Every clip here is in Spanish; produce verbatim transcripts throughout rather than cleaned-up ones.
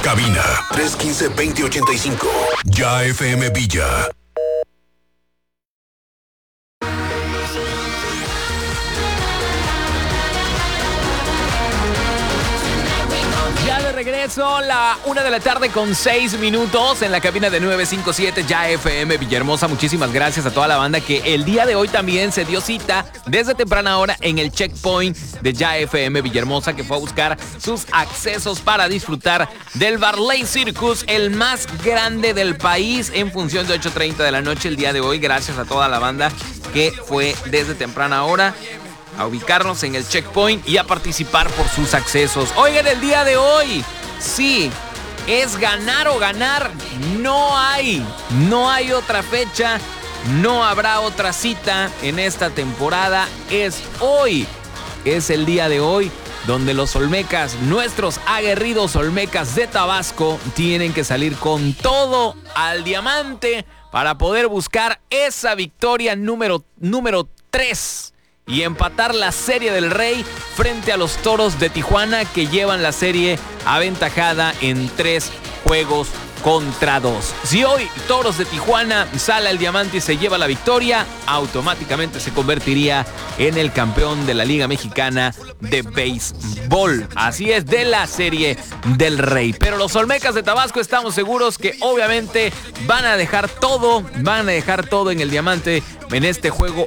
Cabina tres uno cinco, dos cero ocho cinco. Ya F M Villa. Regreso, la una de la tarde con seis minutos en la cabina de nueve cinco siete Ya F M Villahermosa. Muchísimas gracias a toda la banda que el día de hoy también se dio cita desde temprana hora en el checkpoint de Ya F M Villahermosa, que fue a buscar sus accesos para disfrutar del Barley Circus, el más grande del país, en función de ocho treinta de la noche el día de hoy. Gracias a toda la banda que fue desde temprana hora a ubicarnos en el checkpoint y a participar por sus accesos. Oigan, el día de hoy, sí, es ganar o ganar. No hay, no hay otra fecha, no habrá otra cita en esta temporada. Es hoy, es el día de hoy donde los Olmecas, nuestros aguerridos Olmecas de Tabasco, tienen que salir con todo al diamante para poder buscar esa victoria número, número tres. Y empatar la Serie del Rey frente a los Toros de Tijuana, que llevan la serie aventajada en tres juegos contra dos. Si hoy Toros de Tijuana sale al diamante y se lleva la victoria, automáticamente se convertiría en el campeón de la Liga Mexicana de Béisbol. Así es, de la Serie del Rey. Pero los Olmecas de Tabasco estamos seguros que obviamente van a dejar todo, van a dejar todo en el diamante en este juego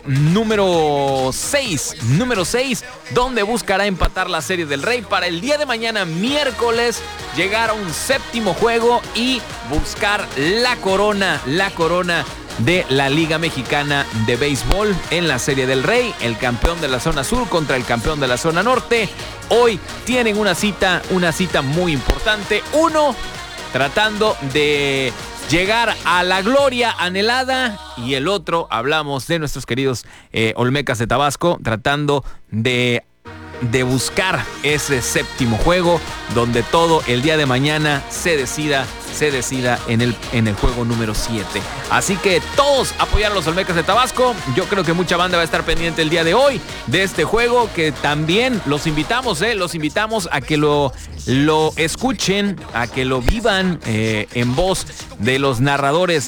número seis, número seis, donde buscará empatar la Serie del Rey para el día de mañana, miércoles, llegar a un séptimo juego y buscar la corona, la corona de la Liga Mexicana de Béisbol en la Serie del Rey. El campeón de la zona sur contra el campeón de la zona norte. Hoy tienen una cita, una cita muy importante. Uno, tratando de llegar a la gloria anhelada, y el otro, hablamos de nuestros queridos eh, Olmecas de Tabasco, tratando de, de buscar ese séptimo juego donde todo el día de mañana se decida, se decida en el, en el juego número siete. Así que todos apoyar a los Olmecas de Tabasco. Yo creo que mucha banda va a estar pendiente el día de hoy de este juego, que también los invitamos, eh, los invitamos a que lo, lo escuchen, a que lo vivan eh, en voz de los narradores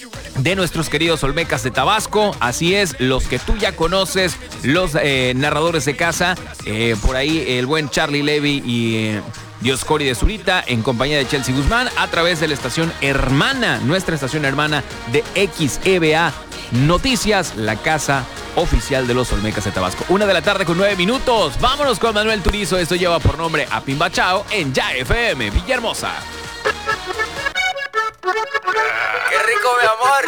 de nuestros queridos Olmecas de Tabasco. Así es, los que tú ya conoces, los eh, narradores de casa, eh, por ahí el buen Charlie Levy y eh, Dioscori de Zurita, en compañía de Chelsea Guzmán, a través de la estación hermana, nuestra estación hermana de X E B A Noticias, la casa oficial de los Olmecas de Tabasco. Una de la tarde con nueve minutos. Vámonos con Manuel Turizo. Esto lleva por nombre A Pimbachao en Ya F M Villahermosa. ¡Qué rico, mi amor!